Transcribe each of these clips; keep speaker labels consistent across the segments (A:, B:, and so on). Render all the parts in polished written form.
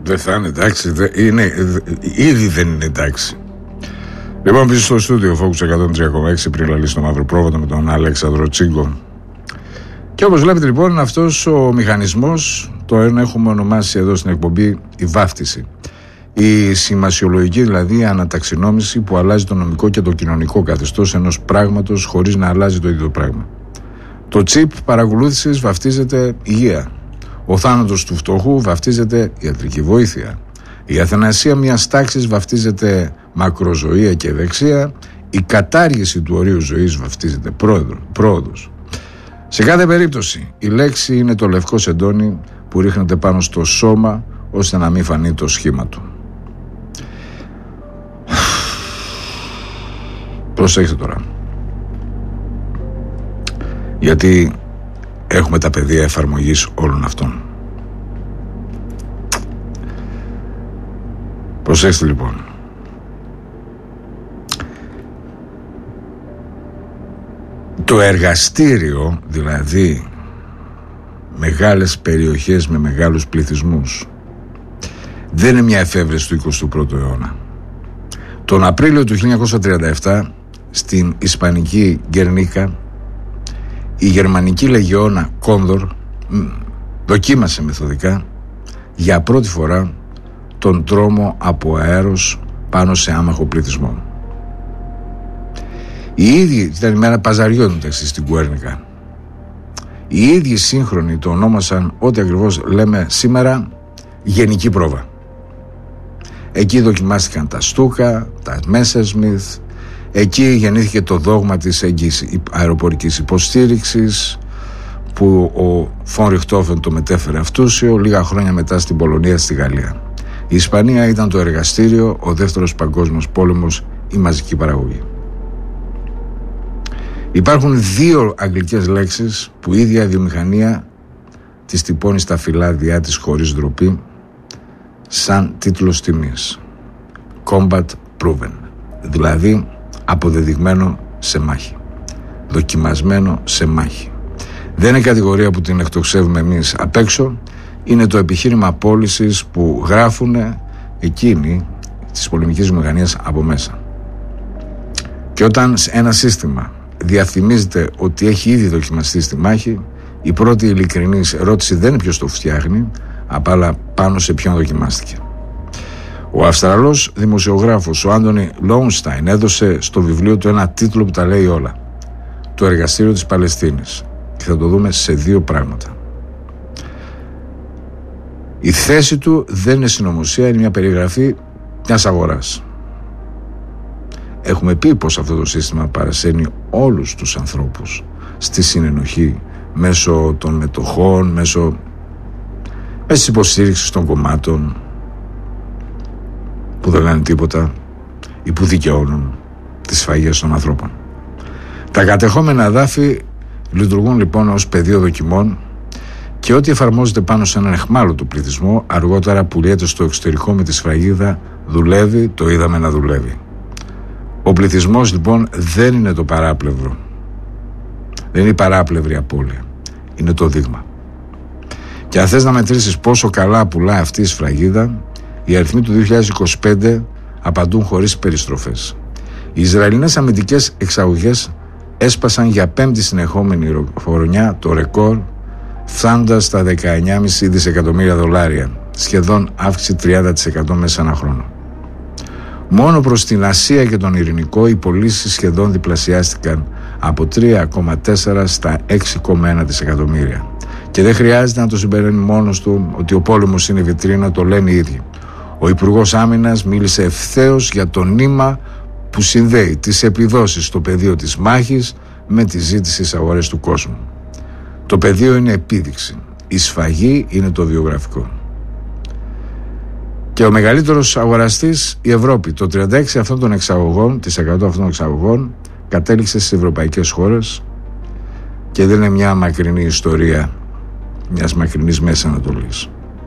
A: Δεν θα είναι εντάξει. Ήδη δεν είναι εντάξει. Λοιπόν, πίσω στο στούντιο Focus 103,6 πριν λαλεί στο Μαύρο Πρόβατο με τον Αλέξανδρο Τσίγκο. Και όπως βλέπετε λοιπόν, αυτός ο μηχανισμός τον έχουμε ονομάσει εδώ στην εκπομπή η βάφτιση. Η σημασιολογική δηλαδή αναταξινόμηση που αλλάζει το νομικό και το κοινωνικό καθεστώς ενός πράγματος χωρίς να αλλάζει το ίδιο πράγμα. Το τσιπ παρακολούθησης βαφτίζεται υγεία. Ο θάνατος του φτωχού βαφτίζεται ιατρική βοήθεια. Η αθανασία μιας τάξης βαφτίζεται μακροζωία και ευεξία. Η κατάργηση του ορίου ζωής βαφτίζεται πρόοδος. Σε κάθε περίπτωση η λέξη είναι το λευκό σεντόνι που ρίχνεται πάνω στο σώμα ώστε να μην φανεί το σχήμα του. Προσέξτε τώρα. Γιατί έχουμε τα πεδία εφαρμογής όλων αυτών. Προσέξτε λοιπόν. Το εργαστήριο, δηλαδή μεγάλες περιοχές με μεγάλους πληθυσμούς, δεν είναι μια εφεύρεση του 21ου αιώνα. Τον Απρίλιο του 1937 στην Ισπανική Γκερνίκα η γερμανική λεγεώνα Κόνδορ δοκίμασε μεθοδικά για πρώτη φορά τον τρόμο από αέρος πάνω σε άμαχο πληθυσμό. Οι ίδιοι, ήταν η μέρα παζαριών στην Γκουέρνικα, οι ίδιοι σύγχρονοι το ονόμασαν ό,τι ακριβώς λέμε σήμερα γενική πρόβα. Εκεί δοκιμάστηκαν τα Στούκα, τα Messerschmitt. Εκεί γεννήθηκε το δόγμα της έγκυης αεροπορικής υποστήριξης που ο Φον Ριχτόφεν το μετέφερε αυτούσιο λίγα χρόνια μετά στην Πολωνία, στη Γαλλία. Η Ισπανία ήταν το εργαστήριο, ο δεύτερος παγκόσμιος πόλεμος, η μαζική παραγωγή. Υπάρχουν δύο αγγλικές λέξεις που η ίδια η βιομηχανία τις τυπώνει στα φυλάδια της χωρίς ντροπή σαν τίτλος τιμής. Combat proven, δηλαδή αποδεδειγμένο σε μάχη, δοκιμασμένο σε μάχη. Δεν είναι κατηγορία που την εκτοξεύουμε εμείς απ' έξω, είναι το επιχείρημα πώλησης που γράφουν εκείνοι της πολεμικής βιομηχανίας από μέσα. Και όταν ένα σύστημα διαφημίζεται ότι έχει ήδη δοκιμαστεί στη μάχη, η πρώτη ειλικρινής ερώτηση δεν είναι ποιος το φτιάχνει, αλλά πάνω σε ποιον δοκιμάστηκε. Ο Αυστραλός δημοσιογράφος ο Άντονι Λόουνσταϊν έδωσε στο βιβλίο του ένα τίτλο που τα λέει όλα. Το εργαστήριο της Παλαιστίνης. Και θα το δούμε σε δύο πράγματα. Η θέση του δεν είναι συνωμοσία, είναι μια περιγραφή μιας αγοράς. Έχουμε πει πως αυτό το σύστημα παρασένει όλους τους ανθρώπους στη συνενοχή μέσω των μετοχών, μέσω της υποστήριξης των κομμάτων που δεν λένε τίποτα ή που δικαιώνουν τις σφαγές των ανθρώπων. Τα κατεχόμενα εδάφη λειτουργούν λοιπόν ως πεδίο δοκιμών και ό,τι εφαρμόζεται πάνω σε έναν αιχμάλωτο πληθυσμό αργότερα πουλιέται στο εξωτερικό με τη σφραγίδα δουλεύει, το είδαμε να δουλεύει. Ο πληθυσμός λοιπόν δεν είναι το παράπλευρο, δεν είναι η παράπλευρη απώλεια, είναι το δείγμα. Και αν θες να μετρήσεις πόσο καλά πουλάει αυτή η σφραγίδα, οι αριθμοί του 2025 απαντούν χωρίς περιστροφές. Οι Ισραηλινές αμυντικές εξαγωγές έσπασαν για πέμπτη συνεχόμενη χρονιά το ρεκόρ, φτάνοντας στα $19,5 δισεκατομμύρια, σχεδόν αύξηση 30% μέσα ένα χρόνο. Μόνο προς την Ασία και τον Ειρηνικό οι πωλήσεις σχεδόν διπλασιάστηκαν από 3,4 στα 6,1 δισεκατομμύρια. Και δεν χρειάζεται να το συμπεραίνει μόνος του ότι ο πόλεμος είναι βιτρίνα, το λένε οι ίδιοι. Ο Υπουργός Άμυνας μίλησε ευθέως για το νήμα που συνδέει τις επιδόσεις στο πεδίο της μάχης με τη ζήτηση στις αγορές του κόσμου. Το πεδίο είναι επίδειξη. Η σφαγή είναι το βιογραφικό. Και ο μεγαλύτερος αγοραστής, η Ευρώπη. Το 36% αυτών των εξαγωγών, τις 100 αυτών των εξαγωγών, κατέληξε στις ευρωπαϊκές χώρες και δεν είναι μια μακρινή ιστορία μιας μακρινής Μέσης Ανατολής.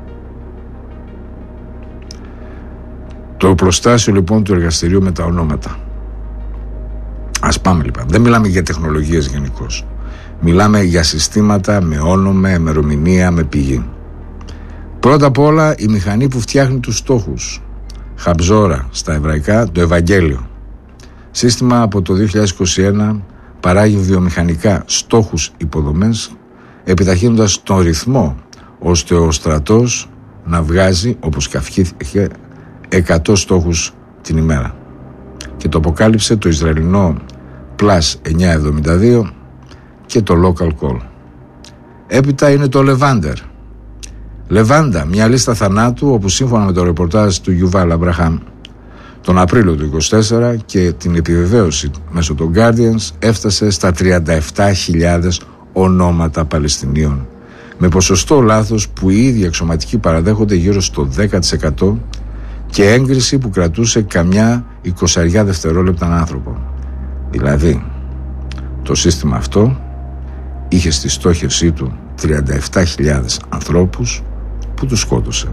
A: Το οπλοστάσιο λοιπόν του εργαστηρίου με τα ονόματα. Ας πάμε λοιπόν. Δεν μιλάμε για τεχνολογίες γενικώς. Μιλάμε για συστήματα με όνομα, με ημερομηνία, με πηγή. Πρώτα απ' όλα η μηχανή που φτιάχνει τους στόχους, Χαμπζόρα στα εβραϊκά, το Ευαγγέλιο. Σύστημα από το 2021 παράγει βιομηχανικά στόχους υποδομές, επιταχύνοντας τον ρυθμό ώστε ο στρατός να βγάζει, όπως και ευχήθηκε, 100 στόχους την ημέρα. Και το αποκάλυψε το Ισραηλινό Plus 972 και το Local Call. Έπειτα είναι το Levander. Λεβάντα, μια λίστα θανάτου όπου σύμφωνα με το ρεπορτάζ του Γιουβάλ Αμπραχάμ τον Απρίλιο του 2024 και την επιβεβαίωση μέσω των Guardians έφτασε στα 37.000 ονόματα Παλαιστινίων, με ποσοστό λάθος που οι ίδιοι αξιωματικοί παραδέχονται γύρω στο 10% και έγκριση που κρατούσε καμιά 20 δευτερόλεπτα έναν άνθρωπο. Δηλαδή, το σύστημα αυτό είχε στη στόχευσή του 37.000 ανθρώπους που τους σκότωσε,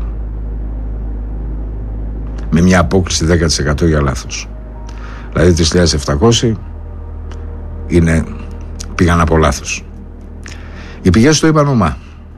A: με μια απόκλιση 10% για λάθος. Δηλαδή 3.700 πήγαν από λάθος. Οι πηγές το είπαν ομά.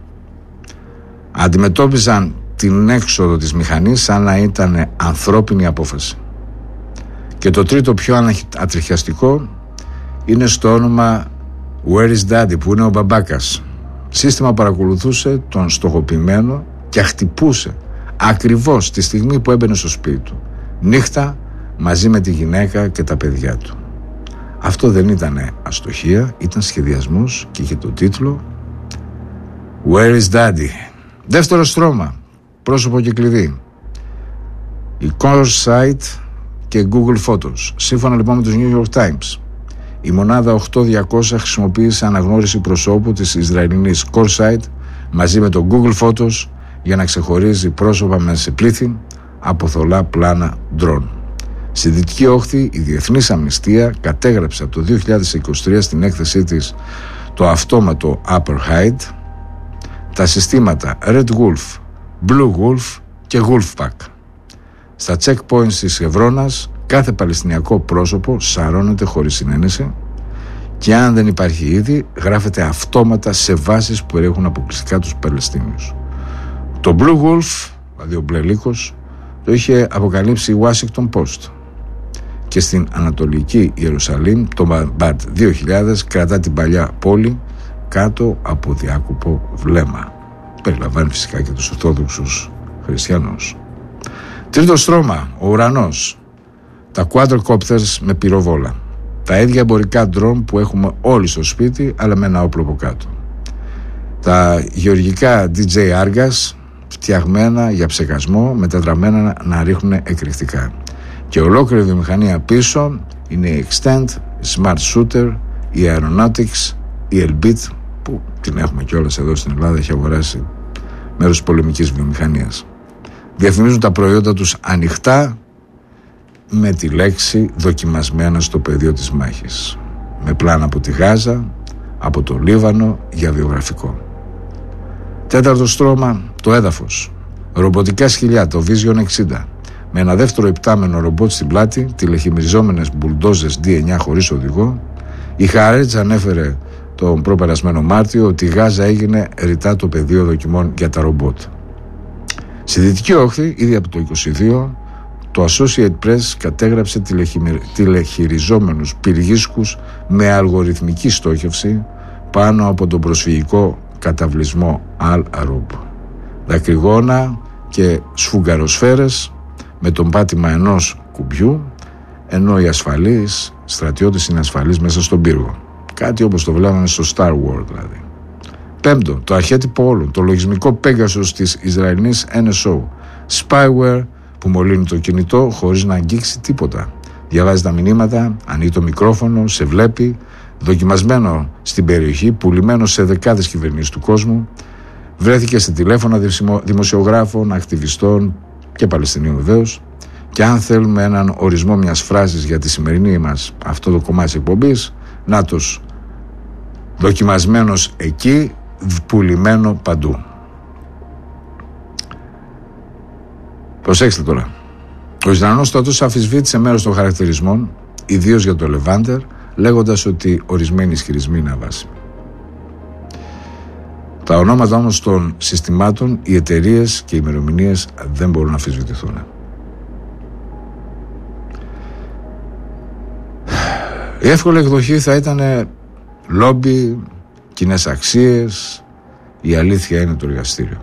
A: Αντιμετώπιζαν την έξοδο της μηχανής σαν να ήταν ανθρώπινη απόφαση. Και το τρίτο πιο ατριχιαστικό είναι στο όνομα Where is Daddy, που είναι ο μπαμπάκας. Σύστημα παρακολουθούσε τον στοχοποιημένο και χτυπούσε ακριβώς τη στιγμή που έμπαινε στο σπίτι του, νύχτα, μαζί με τη γυναίκα και τα παιδιά του. Αυτό δεν ήταν αστοχία, ήταν σχεδιασμός και είχε το τίτλο Where is Daddy. Δεύτερο στρώμα, πρόσωπο και κλειδί, η CoreSite και Google Photos. Σύμφωνα λοιπόν με τους New York Times, η μονάδα 8200 χρησιμοποίησε αναγνώριση προσώπου της Ισραηλινής CoreSite μαζί με το Google Photos για να ξεχωρίζει πρόσωπα μέσα σε πλήθη από θολά πλάνα drone. Στη Δυτική Όχθη, η Διεθνής Αμνηστία κατέγραψε από το 2023 στην έκθεσή της το αυτόματο Apartheid, τα συστήματα Red Wolf, Blue Wolf και Wolfpack. Στα checkpoints της Εβρώνας, κάθε παλαιστινιακό πρόσωπο σαρώνεται χωρίς συνένεση και αν δεν υπάρχει ήδη, γράφεται αυτόματα σε βάσεις που περιέχουν αποκλειστικά τους Παλαιστίνιους. Το Blue Wolf, δηλαδή ο μπλε λύκος, το είχε αποκαλύψει η Washington Post. Και στην Ανατολική Ιερουσαλήμ, το Μπατ 2000 κρατά την παλιά πόλη κάτω από διάκοπο βλέμμα. Περιλαμβάνει φυσικά και τους Ορθόδοξους Χριστιανούς. Τρίτο στρώμα, ο ουρανός. Τα quadrocopters με πυροβόλα. Τα ίδια εμπορικά ντρόν που έχουμε όλοι στο σπίτι, αλλά με ένα όπλο από κάτω. Τα γεωργικά DJ Argas, φτιαγμένα για ψεκασμό, μετατραμμένα να ρίχνουν εκρηκτικά. Και ολόκληρη βιομηχανία πίσω είναι η Extend, η Smart Shooter, η Aeronautics, η Elbit, που την έχουμε κιόλας εδώ στην Ελλάδα, έχει αγοράσει μέρος της πολεμικής βιομηχανίας. Διαφημίζουν τα προϊόντα τους ανοιχτά με τη λέξη δοκιμασμένα στο πεδίο της μάχης, με πλάνα από τη Γάζα, από το Λίβανο για βιογραφικό. Τέταρτο στρώμα, το έδαφος. Ρομποτικά σκυλιά, το Vision 60, με ένα δεύτερο υπτάμενο ρομπότ στην πλάτη, τηλεχημιζόμενες μπουλντόζες D9 χωρίς οδηγό. Η Χάρετς ανέφερε τον προπερασμένο Μάρτιο ότι η Γάζα έγινε ρητά το πεδίο δοκιμών για τα ρομπότ. Στη Δυτική Όχθη, ήδη από το 22, το Associated Press κατέγραψε τηλεχειριζόμενους πυργίσκους με αλγοριθμική στόχευση πάνω από τον προσφυγικό καταβλισμό Al-Arub. Δακρυγόνα και σφουγγαροσφαίρες με τον πάτημα ενός κουμπιού, ενώ οι ασφαλείς στρατιώτες είναι ασφαλείς μέσα στον πύργο. Κάτι όπως το βλέπαμε στο Star Wars δηλαδή. Πέμπτο, το αρχέτυπο όλων, το λογισμικό Pegasus της Ισραηλινής NSO. Spyware που μολύνει το κινητό χωρίς να αγγίξει τίποτα. Διαβάζει τα μηνύματα, ανοίγει το μικρόφωνο, σε βλέπει, δοκιμασμένο στην περιοχή, πουλημένο σε δεκάδες κυβερνήσεις του κόσμου. Βρέθηκε σε τηλέφωνα δημοσιογράφων, ακτιβιστών και Παλαιστινίων βεβαίως. Και αν θέλουμε έναν ορισμό μιας φράσης για τη σημερινή μας αυτό το κομμάτι της εκπομπής, νάτος, δοκιμασμένος εκεί, πουλημένο παντού. Προσέξτε τώρα. Ο Ισραηλινός στρατός αμφισβήτησε μέρος των χαρακτηρισμών, ιδίως για το Levander, λέγοντας ότι ορισμένοι ισχυρισμοί είναι αβάσιμοι. Τα ονόματα όμως των συστημάτων, οι εταιρείες και οι ημερομηνίες δεν μπορούν να αμφισβητηθούν. Η εύκολη εκδοχή θα ήταν λόμπι, κοινές αξίες, η αλήθεια είναι το εργαστήριο.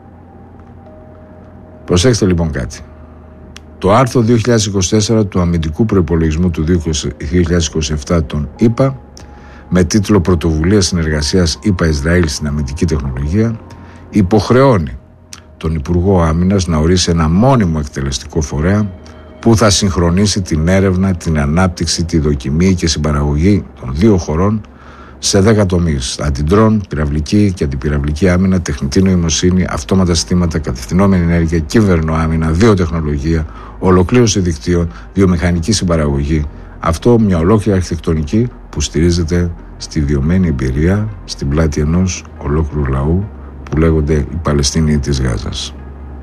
A: Προσέξτε λοιπόν κάτι. Το άρθρο 2024 του αμυντικού προϋπολογισμού του 2027 των ΗΠΑ, με τίτλο «Πρωτοβουλία συνεργασίας ΗΠΑ-Ισραήλ στην αμυντική τεχνολογία», υποχρεώνει τον Υπουργό Άμυνας να ορίσει ένα μόνιμο εκτελεστικό φορέα που θα συγχρονίσει την έρευνα, την ανάπτυξη, τη δοκιμή και συμπαραγωγή των δύο χωρών σε 10 τομείς: αντιντρόν, πυραυλική και αντιπυραυλική άμυνα, τεχνητή νοημοσύνη, αυτόματα συστήματα, κατευθυνόμενη ενέργεια, κυβερνοάμυνα, βιοτεχνολογία, ολοκλήρωση δικτύων, βιομηχανική συμπαραγωγή. Αυτό μια ολόκληρη αρχιτεκτονική που στηρίζεται στη βιωμένη εμπειρία στην πλάτη ενός ολόκληρου λαού που λέγονται οι Παλαιστίνοι της Γάζας.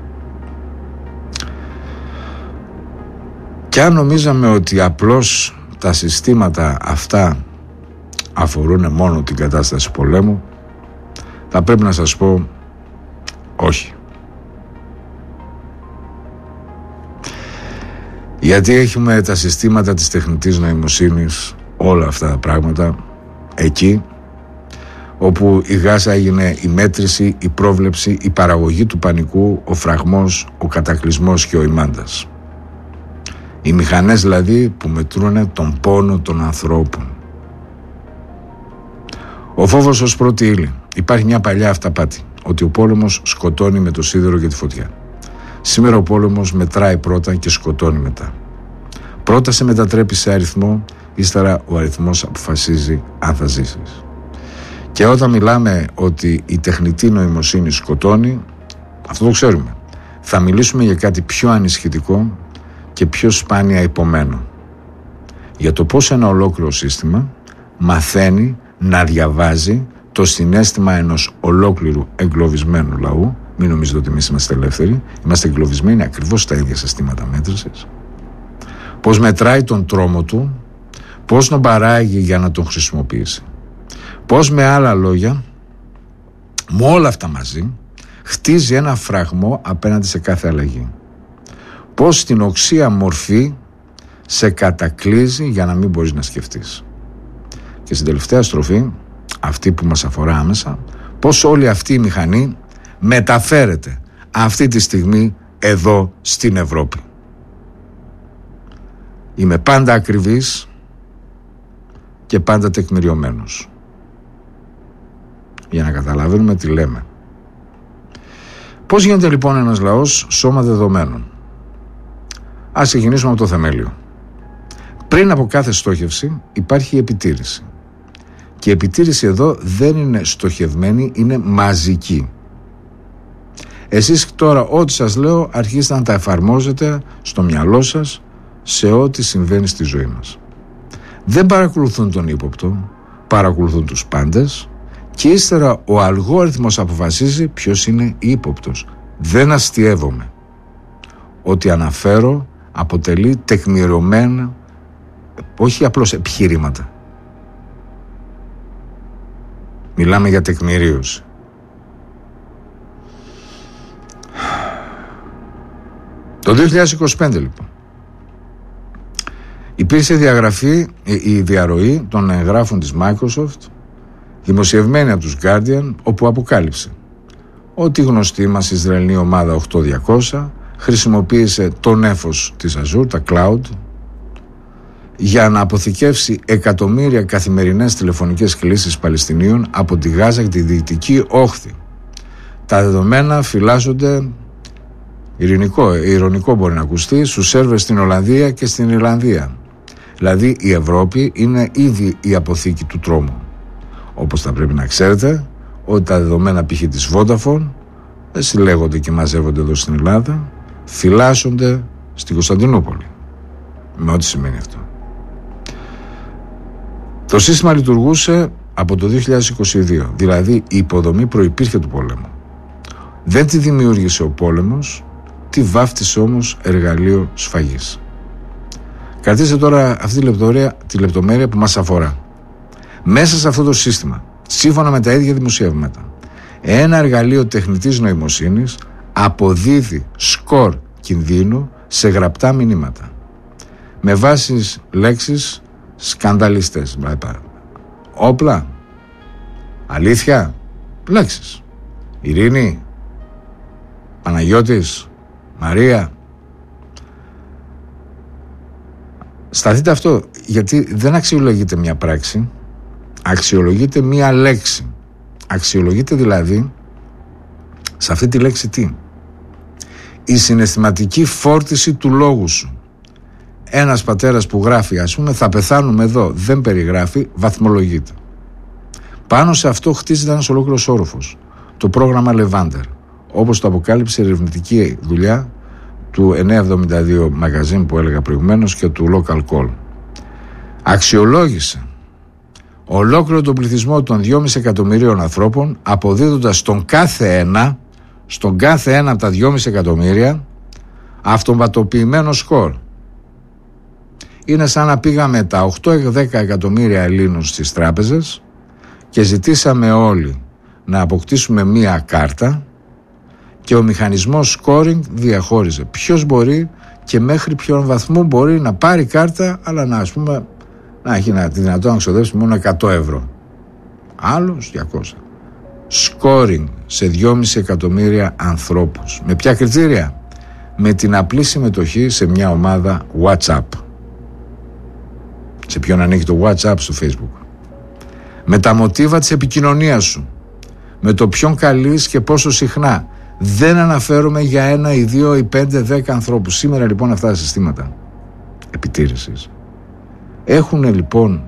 A: Και αν νομίζαμε ότι απλώς τα συστήματα αυτά αφορούν μόνο την κατάσταση πολέμου, θα πρέπει να σας πω όχι. Γιατί έχουμε τα συστήματα της τεχνητής νοημοσύνης, όλα αυτά τα πράγματα εκεί όπου η Γάζα έγινε η μέτρηση, η πρόβλεψη, η παραγωγή του πανικού, ο φραγμός, ο κατακλυσμός και ο ημάντας. Οι μηχανές δηλαδή που μετρούν τον πόνο των ανθρώπων. Ο φόβος ως πρώτη ύλη. Υπάρχει μια παλιά αυταπάτη ότι ο πόλεμος σκοτώνει με το σίδερο και τη φωτιά. Σήμερα ο πόλεμος μετράει πρώτα και σκοτώνει μετά. Πρώτα σε μετατρέπει σε αριθμό, ύστερα ο αριθμός αποφασίζει αν θα ζήσεις. Και όταν μιλάμε ότι η τεχνητή νοημοσύνη σκοτώνει, αυτό το ξέρουμε. Θα μιλήσουμε για κάτι πιο ανισχυτικό και πιο σπάνια υπομένο. Για το πώς ένα ολόκληρο σύστημα μαθαίνει να διαβάζει το συναίσθημα ενός ολόκληρου εγκλωβισμένου λαού. Μην νομίζετε ότι εμείς είμαστε ελεύθεροι. Είμαστε εγκλωβισμένοι ακριβώς στα ίδια συστήματα μέτρησης. Πώς μετράει τον τρόμο του, πώς τον παράγει για να τον χρησιμοποιήσει. Πώς με άλλα λόγια, με όλα αυτά μαζί, χτίζει ένα φραγμό απέναντι σε κάθε αλλαγή. Πώς την οξία μορφή σε κατακλείζει για να μην μπορείς να σκεφτείς. Και στην τελευταία στροφή, αυτή που μας αφορά άμεσα, πώς όλη αυτή η μηχανή μεταφέρεται αυτή τη στιγμή εδώ στην Ευρώπη. Είμαι πάντα ακριβής και πάντα τεκμηριωμένος, για να καταλαβαίνουμε τι λέμε. Πώς γίνεται λοιπόν ένας λαός σώμα δεδομένων? Ας ξεκινήσουμε από το θεμέλιο. Πριν από κάθε στόχευση υπάρχει η επιτήρηση. Και η επιτήρηση εδώ δεν είναι στοχευμένη, είναι μαζική. Εσείς τώρα ό,τι σας λέω αρχίστε να τα εφαρμόζετε στο μυαλό σας σε ό,τι συμβαίνει στη ζωή μας. Δεν παρακολουθούν τον ύποπτο, παρακολουθούν τους πάντες και ύστερα ο αλγόριθμος αποφασίζει ποιος είναι ύποπτος. Δεν αστειεύομαι. Ό,τι αναφέρω αποτελεί τεκμηριωμένα, όχι απλώς επιχειρήματα. Μιλάμε για τεκμηρίωση. Το 2025 λοιπόν υπήρξε η διαρροή των εγγράφων της Microsoft, δημοσιευμένη από τους Guardian, όπου αποκάλυψε ότι η γνωστή μας Ισραηλινή ομάδα 8200 χρησιμοποίησε το νέφος της Azure, τα cloud, για να αποθηκεύσει εκατομμύρια καθημερινές τηλεφωνικές κλήσεις Παλαιστινίων από τη Γάζα και τη Δυτική Όχθη. Τα δεδομένα φυλάσσονται, ειρωνικό μπορεί να ακουστεί, στους σερβερ στην Ολλανδία και στην Ιρλανδία. Δηλαδή η Ευρώπη είναι ήδη η αποθήκη του τρόμου. Όπως θα πρέπει να ξέρετε ότι τα δεδομένα π.χ. της Vodafone δεν συλλέγονται και μαζεύονται εδώ στην Ελλάδα, φυλάσσονται στην Κωνσταντινούπολη. Με ό,τι σημαίνει αυτό. Το σύστημα λειτουργούσε από το 2022, δηλαδή η υποδομή προϋπήρχε του πολέμου. Δεν τη δημιούργησε ο πόλεμος, τη βάφτισε όμως εργαλείο σφαγής. Κρατήστε τώρα αυτή τη λεπτομέρεια που μας αφορά. Μέσα σε αυτό το σύστημα, σύμφωνα με τα ίδια δημοσιεύματα, Ένα εργαλείο τεχνητής νοημοσύνης αποδίδει σκορ κινδύνου σε γραπτά μηνύματα με βάση λέξεις σκανδαλιστές, όπλα, αλήθεια, λέξεις, Ειρήνη, Παναγιώτης, Μαρία. Σταθείτε αυτό, γιατί δεν αξιολογείται μια πράξη, αξιολογείται μια λέξη. Αξιολογείται δηλαδή σε αυτή τη λέξη τι? Η συναισθηματική φόρτιση του λόγου σου. Ένας πατέρας που γράφει, ας πούμε, θα πεθάνουμε εδώ, δεν περιγράφει, βαθμολογείται. Πάνω σε αυτό χτίζεται ένας ολόκληρος όροφος. Το πρόγραμμα Levander, όπως το αποκάλυψε η ερευνητική δουλειά του 972 Magazine που έλεγα προηγουμένως και του Local Call. Αξιολόγησε ολόκληρο τον πληθυσμό των 2,5 εκατομμυρίων ανθρώπων, αποδίδοντας στον κάθε ένα από τα 2,5 εκατομμύρια αυτοματοποιημένο σκορ. Είναι σαν να πήγαμε τα 8-10 εκατομμύρια Ελλήνους στις τράπεζες και ζητήσαμε όλοι να αποκτήσουμε μία κάρτα και ο μηχανισμός scoring διαχώριζε ποιος μπορεί και μέχρι ποιον βαθμό μπορεί να πάρει κάρτα, αλλά να, ας πούμε, να έχει τη δυνατότητα να ξοδέψει μόνο 100 ευρώ. Άλλος 200. Scoring σε 2,5 εκατομμύρια ανθρώπους. Με ποια κριτήρια? Με την απλή συμμετοχή σε μια ομάδα WhatsApp. Σε ποιον ανήκει το WhatsApp στο Facebook. Με τα μοτίβα της επικοινωνίας σου. Με το ποιον καλείς και πόσο συχνά. Δεν αναφέρομαι για 1 ή 2 ή 5, 10 ανθρώπους. Σήμερα λοιπόν αυτά τα συστήματα επιτήρησης έχουν λοιπόν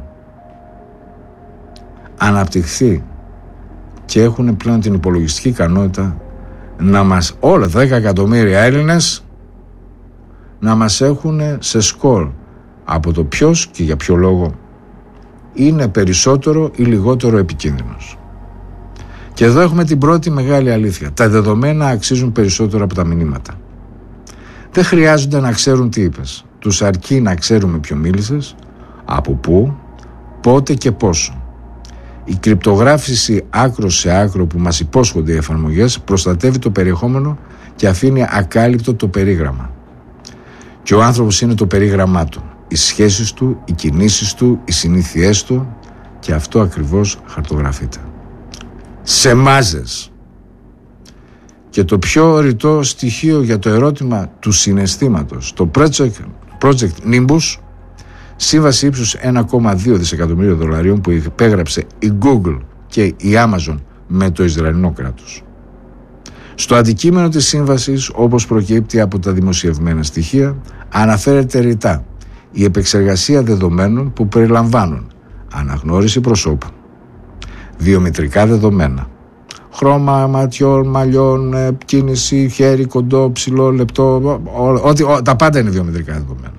A: αναπτυχθεί και έχουν πλέον την υπολογιστική ικανότητα να μας, όλα 10 εκατομμύρια Έλληνες, να μας έχουν σε σκορ από το ποιος και για ποιο λόγο είναι περισσότερο ή λιγότερο επικίνδυνος. Και εδώ έχουμε την πρώτη μεγάλη αλήθεια. Τα δεδομένα αξίζουν περισσότερο από τα μηνύματα. Δεν χρειάζονται να ξέρουν τι είπες. Τους αρκεί να ξέρουμε ποιο μίλησες, από πού, πότε και πόσο. Η κρυπτογράφηση άκρο σε άκρο που μας υπόσχονται οι εφαρμογές προστατεύει το περιεχόμενο και αφήνει ακάλυπτο το περίγραμμα. Και ο άνθρωπος είναι το περίγραμμά του. Οι σχέσεις του, οι κινήσεις του, οι συνήθειές του, και αυτό ακριβώς χαρτογραφείται. Σε μάζες. Και το πιο ρητό στοιχείο για το ερώτημα του συναισθήματος, το Project Nimbus, σύμβαση ύψους 1,2 δισεκατομμύριο δολαρίων που υπέγραψε η Google και η Amazon με το Ισραηλινό κράτος. Στο αντικείμενο της σύμβασης, όπως προκύπτει από τα δημοσιευμένα στοιχεία, αναφέρεται ρητά η επεξεργασία δεδομένων που περιλαμβάνουν αναγνώριση προσώπου, βιομετρικά δεδομένα, χρώμα ματιών, μαλλιών, κίνηση, χέρι, κοντό, ψηλό, λεπτό, τα πάντα είναι βιομετρικά δεδομένα.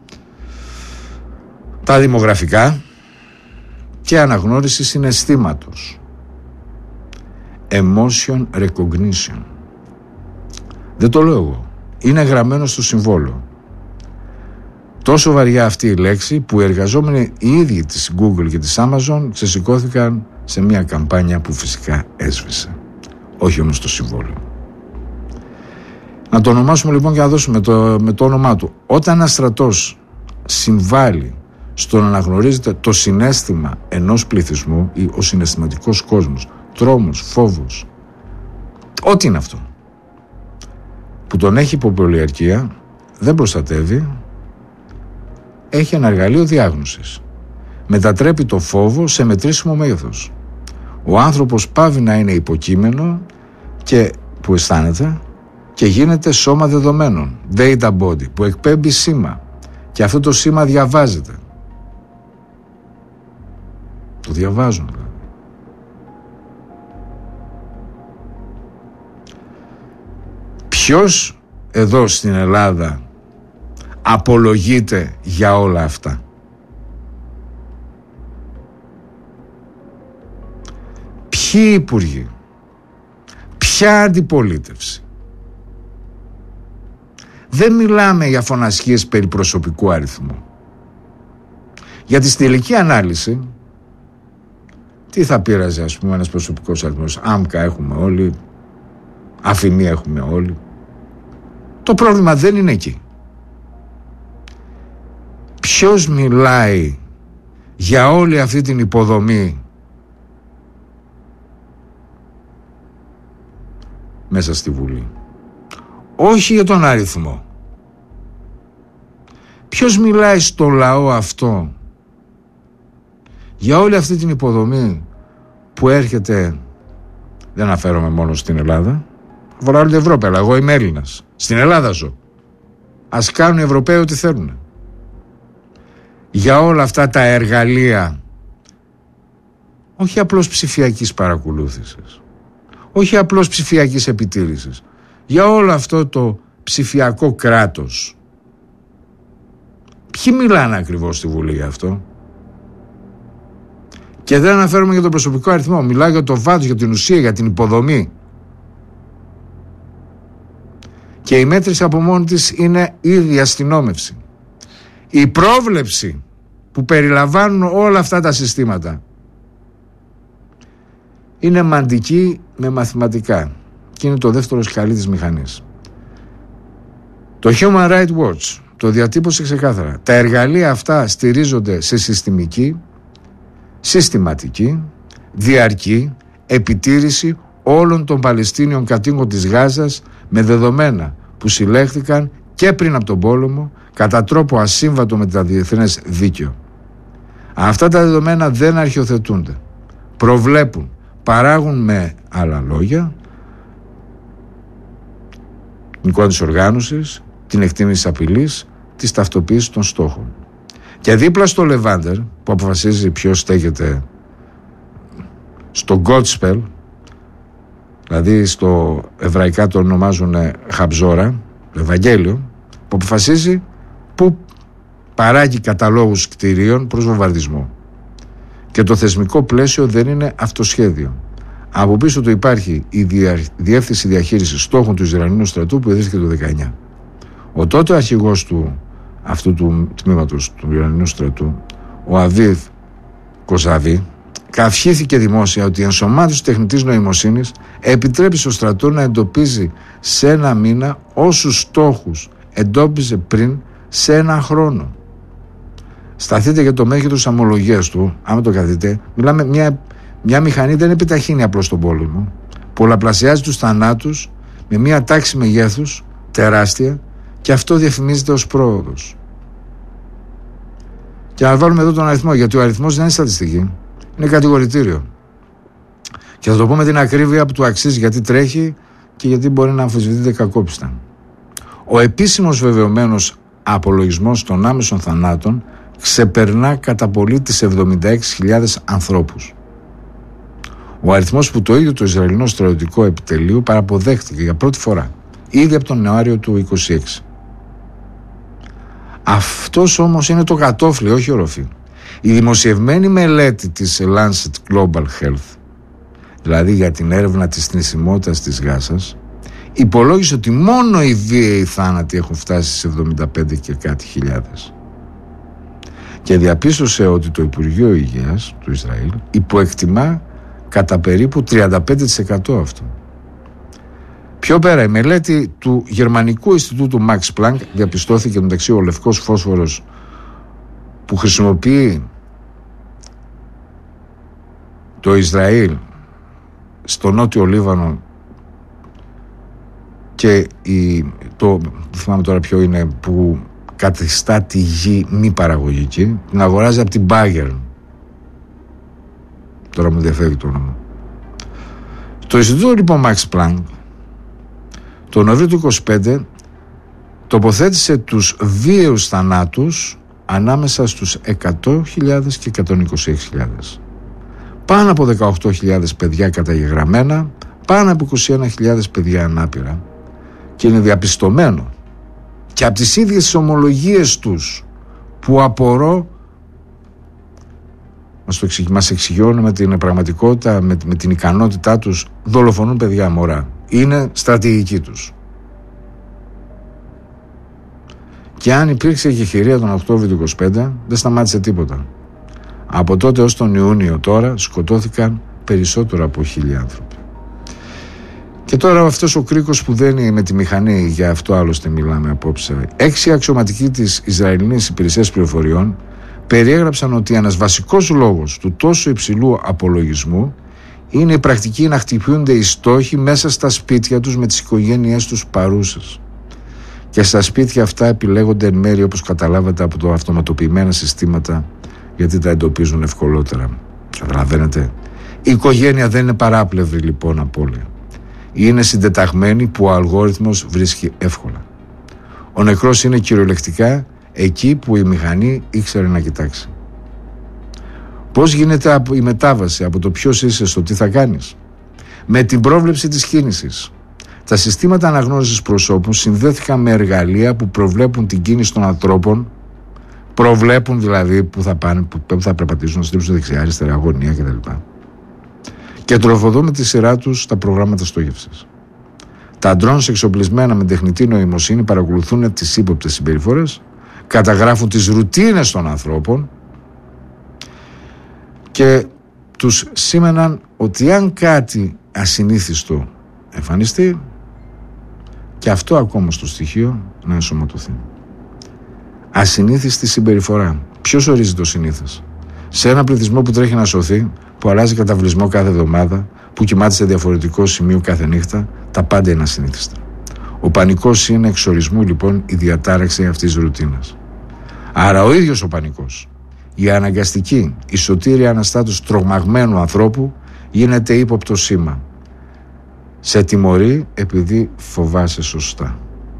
A: Τα δημογραφικά και αναγνώριση συναισθήματος. Emotion recognition. Δεν το λέω εγώ. Είναι γραμμένο στο συμβόλαιο. Τόσο βαριά αυτή η λέξη που οι εργαζόμενοι οι ίδιοι της Google και της Amazon ξεσηκώθηκαν σε μια καμπάνια που φυσικά έσβησε. Όχι όμως το συμβόλαιο. Να το ονομάσουμε λοιπόν και να δώσουμε με το όνομά του. Όταν ένας στρατός συμβάλλει στο να αναγνωρίζεται το συναίσθημα ενός πληθυσμού ή ο συναισθηματικός κόσμος, τρόμος, φόβος, ό,τι είναι αυτό που τον έχει υποπολιαρκία, δεν προστατεύει, έχει ένα εργαλείο διάγνωσης. Μετατρέπει το φόβο σε μετρήσιμο μέγεθος. Ο άνθρωπος πάβει να είναι υποκείμενο και που αισθάνεται και γίνεται σώμα δεδομένων, data body, που εκπέμπει σήμα, και αυτό το σήμα διαβάζεται. Το διαβάζουν δηλαδή. Ποιος εδώ στην Ελλάδα απολογείται για όλα αυτά? Ποιοι υπουργοί? Ποια αντιπολίτευση? Δεν μιλάμε για φωνασχίες περί προσωπικού αριθμού. Γιατί στην τελική ανάλυση Τι θα πείραζε, ας πούμε, ένας προσωπικός αριθμός? Άμκα έχουμε όλοι, αφημί έχουμε όλοι. Το πρόβλημα δεν είναι εκεί. Ποιος μιλάει για όλη αυτή την υποδομή μέσα στη Βουλή? Όχι για τον αριθμό. Ποιος μιλάει στο λαό αυτό για όλη αυτή την υποδομή που έρχεται? Δεν αναφέρομαι μόνο στην Ελλάδα, αφορά όλη την Ευρώπη, αλλά εγώ είμαι Έλληνας, στην Ελλάδα ζω. Ας κάνουν οι Ευρωπαίοι ό,τι θέλουν. Για όλα αυτά τα εργαλεία, όχι απλώς ψηφιακής παρακολούθησης, όχι απλώς ψηφιακής επιτήρησης, για όλο αυτό το ψηφιακό κράτος. Ποιοι μιλάνε ακριβώς στη Βουλή για αυτό? Και δεν αναφέρομαι για τον προσωπικό αριθμό, μιλάω για το βάθος, για την ουσία, για την υποδομή. Και η μέτρηση από μόνη της είναι ήδη αστυνόμευση. Η πρόβλεψη που περιλαμβάνουν όλα αυτά τα συστήματα είναι μαντική με μαθηματικά και είναι το δεύτερο σκαλί της μηχανής. Το Human Rights Watch το διατύπωσε ξεκάθαρα. Τα εργαλεία αυτά στηρίζονται σε συστηματική, διαρκή επιτήρηση όλων των Παλαιστίνιων κατοίκων της Γάζας με δεδομένα που συλλέχθηκαν και πριν από τον πόλεμο κατά τρόπο ασύμβατο με το διεθνές δίκαιο. Αυτά τα δεδομένα δεν αρχιοθετούνται. Προβλέπουν, παράγουν με άλλα λόγια την εικόνα της οργάνωσης, την εκτίμηση της απειλής, της ταυτοποίησης των στόχων. Και δίπλα στο Λεβάντερ που αποφασίζει ποιος στέκεται στο Godspell, δηλαδή στο εβραϊκά το ονομάζουν Χαμπζόρα, το Ευαγγέλιο, που αποφασίζει που παράγει καταλόγους κτηρίων προς βομβαρδισμό. Και το θεσμικό πλαίσιο δεν είναι αυτοσχέδιο. Από πίσω του υπάρχει η Διεύθυνση Διαχείρισης Στόχων του Ισραηλινού στρατού που ιδρύθηκε το 19. Ο τότε αρχηγός του αυτού του τμήματος του Ισραηλινού στρατού, ο Αβίδ Κοζαβή, καυχήθηκε δημόσια ότι η ενσωμάτωση τεχνητής νοημοσύνης επιτρέπει στο στρατό να εντοπίζει σε ένα μήνα όσους στόχους εντόπιζε πριν σε ένα χρόνο. Σταθείτε για το μέγεθος της αμολογίας του, άμα το καθείτε. Μιλάμε, μια μηχανή δεν επιταχύνει απλώς τον πόλεμο. Πολλαπλασιάζει τους θανάτους με μια τάξη μεγέθους τεράστια και αυτό διαφημίζεται ως πρόοδος. Και να βάλουμε εδώ τον αριθμό, γιατί ο αριθμός δεν είναι στατιστική, είναι κατηγορητήριο. Και θα το πούμε την ακρίβεια που του αξίζει, γιατί τρέχει και γιατί μπορεί να αμφισβητείται κακόπιστα. Ο επίσημος βεβαιωμένος απολογισμός των άμεσων θανάτων ξεπερνά κατά πολύ τις 76.000 ανθρώπους. Ο αριθμός που το ίδιο το Ισραηλινό στρατιωτικό επιτελείο παραποδέχτηκε για πρώτη φορά ήδη από τον Ιανουάριο του 26. Αυτός όμως είναι το κατόφλι, όχι οροφή. Η δημοσιευμένη μελέτη της Lancet Global Health, δηλαδή για την έρευνα της θνησιμότητας της Γάζας, υπολόγισε ότι μόνο οι βίαιοι θάνατοι έχουν φτάσει σε 75 και κάτι χιλιάδες. Και διαπίστωσε ότι το Υπουργείο Υγείας του Ισραήλ υποεκτιμά κατά περίπου 35% αυτό. Πιο πέρα, η μελέτη του Γερμανικού Ινστιτούτου Max Planck διαπιστώθηκε μεταξύ ο λευκός φόσφορος που χρησιμοποιεί το Ισραήλ στο νότιο Λίβανο και δεν θυμάμαι τώρα ποιο είναι, που καθιστά τη γη μη παραγωγική, την αγοράζει από την Bayern. Τώρα μου διαφεύγει το όνομα. Το Ινστιτούτο λοιπόν Max Planck το Νοέμβριο του 25 τοποθέτησε τους βίαιους θανάτους ανάμεσα στους 100.000 και 126.000. Πάνω από 18.000 παιδιά καταγεγραμμένα, πάνω από 21.000 παιδιά ανάπηρα. Και είναι διαπιστωμένο και από τις ίδιες τις ομολογίες τους που απορώ μας εξηγιώνουν με την πραγματικότητα, με την ικανότητά τους, δολοφονούν παιδιά μωρά. Είναι στρατηγική τους. Και αν υπήρξε εγχειρία τον Οκτώβριο του 25, δεν σταμάτησε τίποτα. Από τότε ως τον Ιούνιο τώρα σκοτώθηκαν περισσότερο από 1.000 άνθρωποι. Και τώρα αυτός ο κρίκος που δένει με τη μηχανή, για αυτό άλλωστε μιλάμε απόψε, 6 αξιωματικοί της Ισραηλινής Υπηρεσίας Πληροφοριών περιέγραψαν ότι ένας βασικός λόγος του τόσο υψηλού απολογισμού είναι η πρακτική να χτυπιούνται οι στόχοι μέσα στα σπίτια τους με τις οικογένειές τους παρούσες. Και στα σπίτια αυτά επιλέγονται εν μέρει, όπως καταλάβατε, από το αυτοματοποιημένα συστήματα, γιατί τα εντοπίζουν ευκολότερα. Καταλαβαίνετε. Η οικογένεια δεν είναι παράπλευρη λοιπόν απώλεια. Είναι συντεταγμένη που ο αλγόριθμος βρίσκει εύκολα. Ο νεκρός είναι κυριολεκτικά εκεί που η μηχανή ήξερε να κοιτάξει. Πώς γίνεται η μετάβαση από το ποιος είσαι στο τι θα κάνεις? Με την πρόβλεψη της κίνησης. Τα συστήματα αναγνώρισης προσώπων συνδέθηκαν με εργαλεία που προβλέπουν την κίνηση των ανθρώπων, προβλέπουν δηλαδή που θα πάνε, που θα περπατήσουν, να στρίψουν δεξιά, αριστερά, γωνία κτλ. Και τροφοδούν με τη σειρά τους τα προγράμματα στόχευσης. Τα drones εξοπλισμένα με τεχνητή νοημοσύνη παρακολουθούν τις ύποπτες συμπεριφορές, καταγράφουν τις ρουτίνες των ανθρώπων και τους σήμαιναν ότι αν κάτι ασυνήθιστο εμφανιστεί, και αυτό ακόμα στο στοιχείο να ενσωματωθεί. Ασυνήθιστη συμπεριφορά. Ποιος ορίζει το συνήθες? Σε ένα πληθυσμό που τρέχει να σωθεί, που αλλάζει καταβλισμό κάθε εβδομάδα, που κοιμάται σε διαφορετικό σημείο κάθε νύχτα, τα πάντα είναι ασυνήθιστα. Ο πανικός είναι εξορισμού λοιπόν η διατάραξη αυτής της ρουτίνας. Άρα ο ίδιος ο πανικός, η αναγκαστική, η σωτήρια αναστάτωση τρομαγμένου ανθρώπου γίνεται ύποπτο σήμα. Σε τιμωρεί επειδή φοβάσαι σωστά.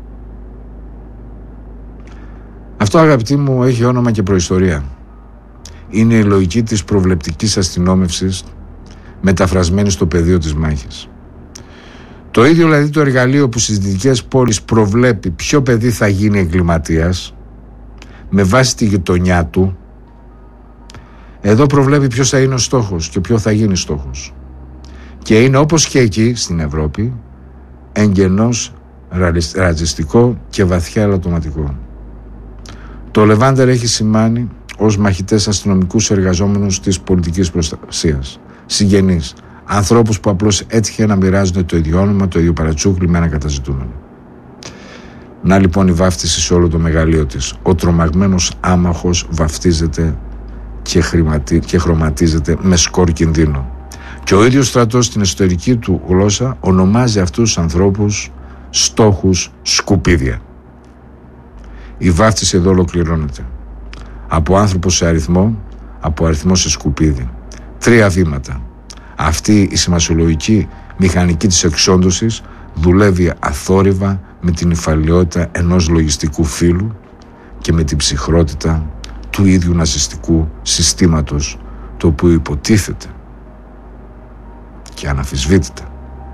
A: Αυτό, αγαπητοί μου, έχει όνομα και προϊστορία. Είναι η λογική της προβλεπτικής αστυνόμευσης μεταφρασμένη στο πεδίο της μάχης. Το ίδιο δηλαδή το εργαλείο που στις δυτικές πόλεις προβλέπει ποιο παιδί θα γίνει εγκληματίας με βάση τη γειτονιά του, εδώ προβλέπει ποιος θα είναι ο στόχος και ποιο θα γίνει στόχος. Και είναι όπως και εκεί στην Ευρώπη εγγενώς ρατσιστικό και βαθιά ελαττωματικό. Το Λεβάντερ έχει σημάνει ως μαχητές αστυνομικούς εργαζόμενους της πολιτικής προστασίας, συγγενείς, ανθρώπους που απλώς έτυχε να μοιράζονται το ίδιο όνομα, το ίδιο παρατσούκλι με ένα καταζητούμενο. Να λοιπόν η βάφτιση σε όλο το μεγαλείο της. Ο τρομαγμένος άμαχος βαφτίζεται και χρωματίζεται με σκορ κινδύνου. Και ο ίδιος στρατός στην εσωτερική του γλώσσα ονομάζει αυτούς τους ανθρώπους στόχους σκουπίδια. Η βάφτιση εδώ ολοκληρώνεται. Από άνθρωπο σε αριθμό, από αριθμό σε σκουπίδι. 3 βήματα. Αυτή η σημασιολογική μηχανική της εξόντωσης δουλεύει αθόρυβα με την υφαλιότητα ενός λογιστικού φύλου και με την ψυχρότητα του ίδιου ναζιστικού συστήματος, το οποίο υποτίθεται και αναμφισβήτητα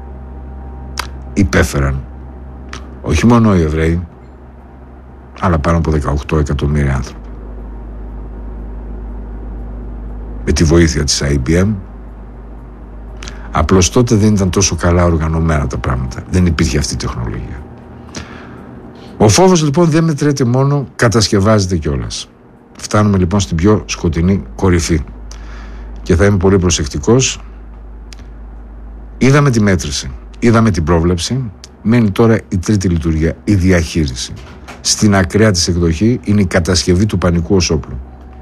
A: υπέφεραν όχι μόνο οι Εβραίοι, αλλά πάνω από 18 εκατομμύρια άνθρωποι. Με τη βοήθεια της IBM. Απλώς τότε δεν ήταν τόσο καλά οργανωμένα τα πράγματα. Δεν υπήρχε αυτή η τεχνολογία. Ο φόβος λοιπόν δεν μετρέται μόνο, κατασκευάζεται κιόλας. Φτάνουμε λοιπόν στην πιο σκοτεινή κορυφή. Και θα είμαι πολύ προσεκτικός. Είδαμε τη μέτρηση, είδαμε την πρόβλεψη. Μένει τώρα η τρίτη λειτουργία, η διαχείριση. Στην ακραία της εκδοχή είναι η κατασκευή του πανικού ως όπλου.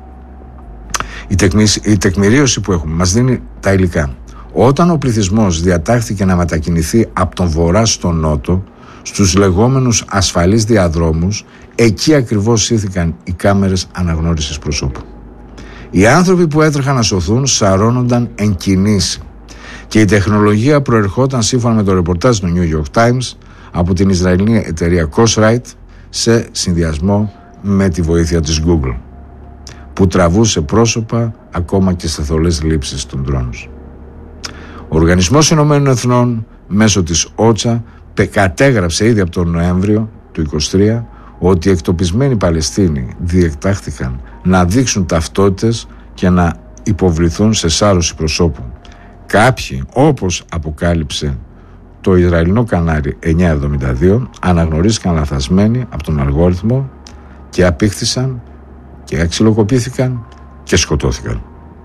A: Η τεκμηρίωση που έχουμε μας δίνει τα υλικά. Όταν ο πληθυσμός διατάχθηκε να μετακινηθεί από τον βορρά στον νότο, στους λεγόμενους ασφαλείς διαδρόμους, εκεί ακριβώς ήθηκαν οι κάμερες αναγνώρισης προσώπου. Οι άνθρωποι που έτρεχαν να σωθούν σαρώνονταν εν κινήσει. Και η τεχνολογία προερχόταν, σύμφωνα με το ρεπορτάζ του New York Times, από την Ισραηλινή εταιρεία Cosrite σε συνδυασμό με τη βοήθεια της Google, που τραβούσε πρόσωπα ακόμα και σε θολές λήψεις των drones. Ο Οργανισμός Ηνωμένων Εθνών μέσω της OCHA κατέγραψε ήδη από τον Νοέμβριο του 2023 ότι οι εκτοπισμένοι Παλαιστίνοι διεκτάχθηκαν να δείξουν ταυτότητες και να υποβληθούν σε σάρωση προσώπου. Κάποιοι, όπως αποκάλυψε το Ισραηλινό κανάλι 972, αναγνωρίστηκαν λαθασμένοι από τον αλγόριθμο και απήχθησαν και αξιλοκοπήθηκαν και σκοτώθηκαν.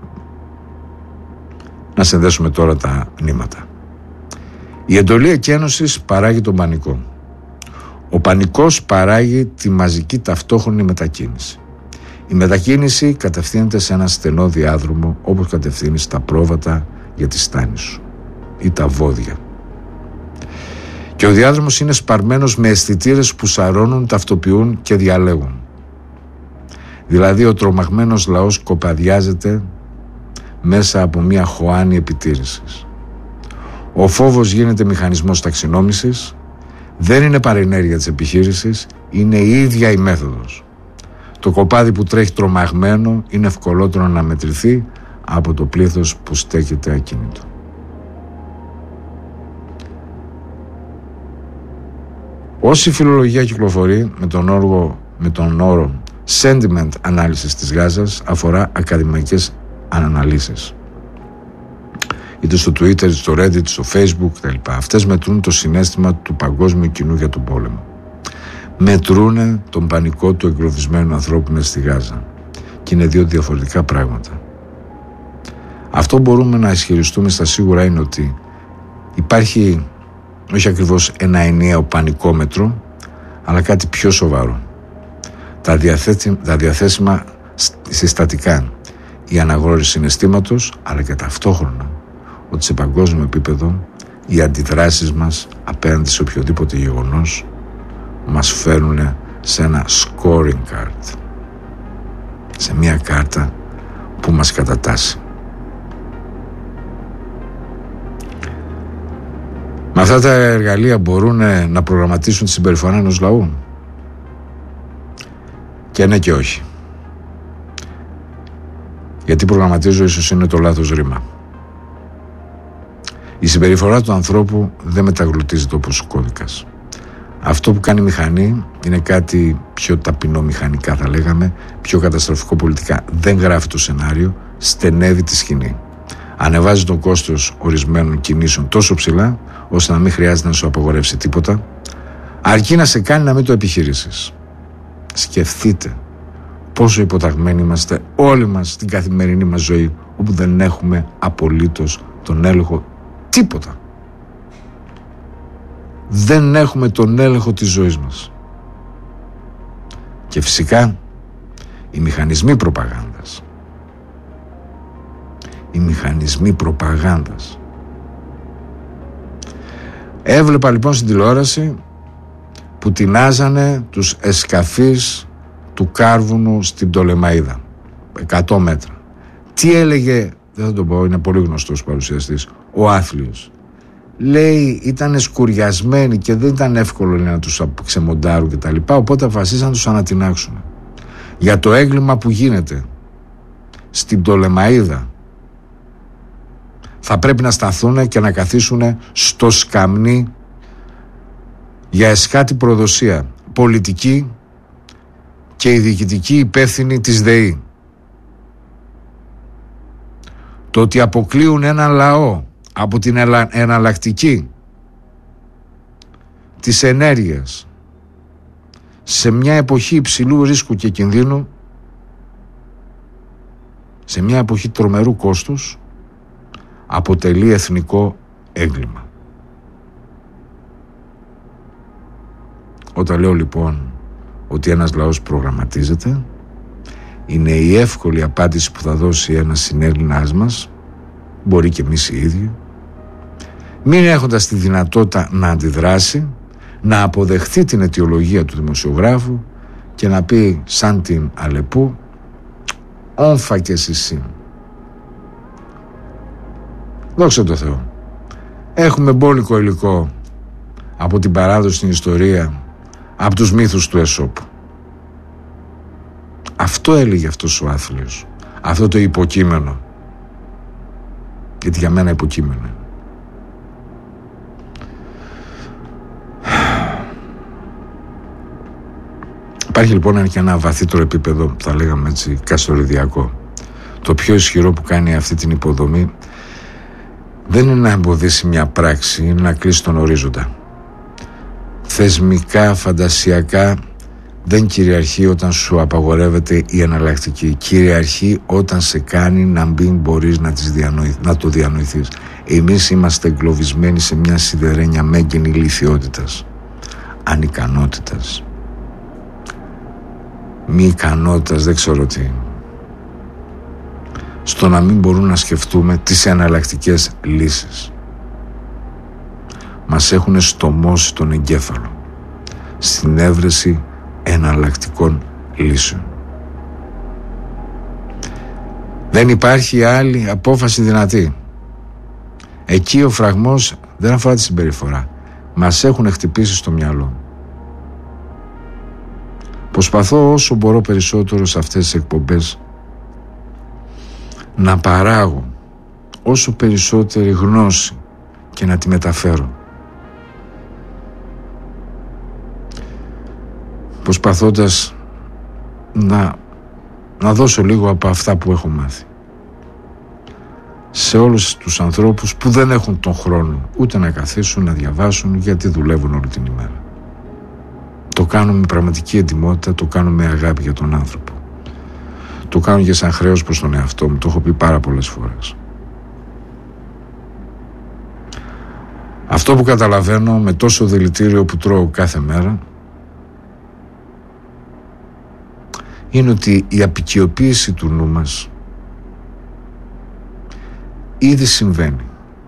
A: Να συνδέσουμε τώρα τα νήματα. Η εντολή εκένωσης παράγει τον πανικό. Ο πανικός παράγει τη μαζική ταυτόχρονη μετακίνηση. Η μετακίνηση κατευθύνεται σε ένα στενό διάδρομο, όπως κατευθύνεις τα πρόβατα για τη στάνη σου ή τα βόδια. Και ο διάδρομος είναι σπαρμένος με αισθητήρες που σαρώνουν, ταυτοποιούν και διαλέγουν. Δηλαδή ο τρομαγμένος λαός κοπαδιάζεται μέσα από μια χωάνη επιτήρησης. Ο φόβος γίνεται μηχανισμός ταξινόμησης, δεν είναι παρενέργεια της επιχείρησης, είναι η ίδια η μέθοδος. Το κοπάδι που τρέχει τρομαγμένο είναι ευκολότερο να μετρηθεί από το πλήθος που στέκεται ακίνητο. Όση φιλολογία κυκλοφορεί με τον όρο sentiment analysis της Γάζας αφορά ακαδημαϊκές αναλύσεις. Είτε στο Twitter, είτε στο Reddit, στο Facebook κτλ. Αυτές μετρούν το συναίσθημα του παγκόσμιου κοινού για τον πόλεμο. Μετρούνε τον πανικό του εγκλωβισμένου ανθρώπου μέσα στη Γάζα. Και είναι δύο διαφορετικά πράγματα. Αυτό μπορούμε να ισχυριστούμε στα σίγουρα είναι ότι υπάρχει όχι ακριβώς ένα ενιαίο πανικόμετρο, αλλά κάτι πιο σοβαρό. Τα διαθέσιμα συστατικά, η αναγνώριση συναισθήματος, αλλά και ταυτόχρονα ότι σε παγκόσμιο επίπεδο οι αντιδράσεις μας απέναντι σε οποιοδήποτε γεγονός μας φέρνουν σε ένα scoring card, σε μια κάρτα που μας κατατάσσει. Με αυτά τα εργαλεία μπορούν να προγραμματίσουν τη συμπεριφορά ενός λαού? Και ναι και όχι. Γιατί προγραμματίζω ίσως είναι το λάθος ρήμα. Η συμπεριφορά του ανθρώπου δεν μεταγλωτίζεται όπως ο κώδικας. Αυτό που κάνει η μηχανή είναι κάτι πιο ταπεινό μηχανικά, θα λέγαμε, πιο καταστροφικό πολιτικά. Δεν γράφει το σενάριο, στενεύει τη σκηνή. Ανεβάζει το κόστος ορισμένων κινήσεων τόσο ψηλά, ώστε να μην χρειάζεται να σου απαγορεύσει τίποτα, αρκεί να σε κάνει να μην το επιχειρήσεις. Σκεφτείτε πόσο υποταγμένοι είμαστε όλοι μας στην καθημερινή μας ζωή, όπου δεν έχουμε απολύτως τον έλεγχο τίποτα. Δεν έχουμε τον έλεγχο της ζωής μας. Και φυσικά οι μηχανισμοί προπαγάνδας. Έβλεπα λοιπόν στην τηλεόραση που τεινάζανε τους εσκαφείς του Κάρβουνου στην Πτολεμαΐδα, 100 μέτρα. Τι έλεγε, δεν θα το πω, είναι πολύ γνωστός παρουσιαστής, ο άθλιος. Λέει ήταν σκουριασμένοι και δεν ήταν εύκολο να τους ξεμοντάρουν και τα λοιπά, οπότε αποφασίσαν να τους ανατινάξουν για το έγκλημα που γίνεται στην Πτολεμαΐδα. Θα πρέπει να σταθούν και να καθίσουν στο σκαμνί για εσχάτη προδοσία πολιτική και η διοικητική υπεύθυνη της ΔΕΗ. Το ότι αποκλείουν έναν λαό από την εναλλακτική της ενέργειας σε μια εποχή υψηλού ρίσκου και κινδύνου, σε μια εποχή τρομερού κόστους, αποτελεί εθνικό έγκλημα. Όταν λέω λοιπόν ότι ένας λαός προγραμματίζεται, είναι η εύκολη απάντηση που θα δώσει ένας συνέλληνάς μας, μπορεί και εμείς οι ίδιοι, μην έχοντας τη δυνατότητα να αντιδράσει, να αποδεχθεί την αιτιολογία του δημοσιογράφου και να πει σαν την Αλεπού, «Όμφα και εσύ». Δόξα τω Θεώ. Έχουμε μπόλικο υλικό από την παράδοση στην ιστορία, από τους μύθους του Αισόπου. Αυτό έλεγε αυτός ο άθλιος, αυτό το υποκείμενο. Γιατί για μένα υποκείμενο. Υπάρχει λοιπόν και ένα βαθύτερο επίπεδο, θα λέγαμε έτσι, καστοριδιακό. Το πιο ισχυρό που κάνει αυτή την υποδομή δεν είναι να εμποδίσει μια πράξη, είναι να κλείσει τον ορίζοντα. Θεσμικά, φαντασιακά, δεν κυριαρχεί όταν σου απαγορεύεται η εναλλακτική. Κυριαρχεί όταν σε κάνει να μην μπορείς να το διανοηθείς. Εμείς είμαστε εγκλωβισμένοι σε μια σιδερένια μέγενη ηλιθιότητας, ανικανότητας, μη ικανότητας, δεν ξέρω τι, στο να μην μπορούμε να σκεφτούμε τις εναλλακτικές λύσεις. Μας έχουν στομώσει τον εγκέφαλο στην έβρεση εναλλακτικών λύσεων. Δεν υπάρχει άλλη απόφαση δυνατή. Εκεί ο φραγμός δεν αφορά τη συμπεριφορά. Μας έχουν χτυπήσει στο μυαλό. Προσπαθώ όσο μπορώ περισσότερο σε αυτές τις εκπομπές να παράγω όσο περισσότερη γνώση και να τη μεταφέρω, προσπαθώντας να δώσω λίγο από αυτά που έχω μάθει σε όλους τους ανθρώπους που δεν έχουν τον χρόνο ούτε να καθίσουν να διαβάσουν, γιατί δουλεύουν όλη την ημέρα. Το κάνω με πραγματική εντιμότητα, το κάνω με αγάπη για τον άνθρωπο. Το κάνω και σαν χρέος προς τον εαυτό μου, το έχω πει πάρα πολλές φορές. Αυτό που καταλαβαίνω με τόσο δηλητήριο που τρώω κάθε μέρα είναι ότι η απικιοποίηση του νου μας ήδη συμβαίνει.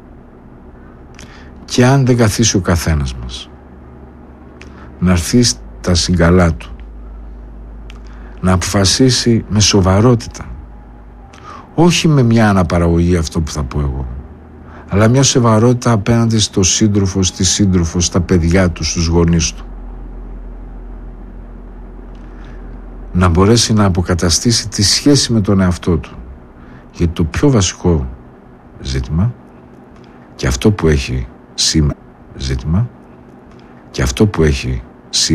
A: Και αν δεν καθίσει ο καθένας μας να έρθει στα συγκαλά του, να αποφασίσει με σοβαρότητα, όχι με μια αναπαραγωγή, αυτό που θα πω εγώ, αλλά μια σοβαρότητα απέναντι στο σύντροφο, στη σύντροφο, στα παιδιά του, στους γονείς του, να μπορέσει να αποκαταστήσει τη σχέση με τον εαυτό του. Γιατί το πιο βασικό ζήτημα, και αυτό που έχει σήμερα ζήτημα, και αυτό που έχει